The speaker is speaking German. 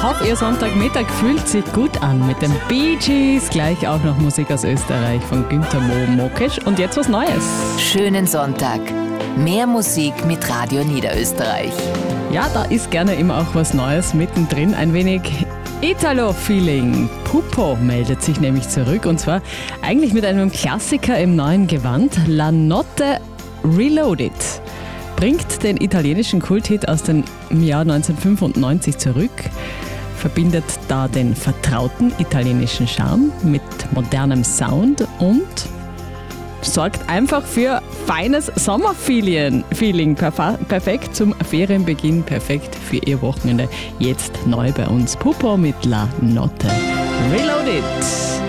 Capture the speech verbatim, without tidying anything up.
hoffe, Ihr Sonntagmittag fühlt sich gut an mit den Bee Gees. Gleich auch noch Musik aus Österreich von Günther Mokesch. Und jetzt was Neues. Schönen Sonntag. Mehr Musik mit Radio Niederösterreich. Ja, da ist gerne immer auch was Neues mittendrin. Ein wenig Italo-Feeling. Pupo meldet sich nämlich zurück und zwar eigentlich mit einem Klassiker im neuen Gewand. La Notte Reloaded bringt den italienischen Kulthit aus dem Jahr neunzehnhundertfünfundneunzig zurück, verbindet da den vertrauten italienischen Charme mit modernem Sound und sorgt einfach für feines Sommerfeeling. Feeling. Perfekt zum Ferienbeginn, perfekt für Ihr Wochenende. Jetzt neu bei uns Pupo mit La Notte Reloaded.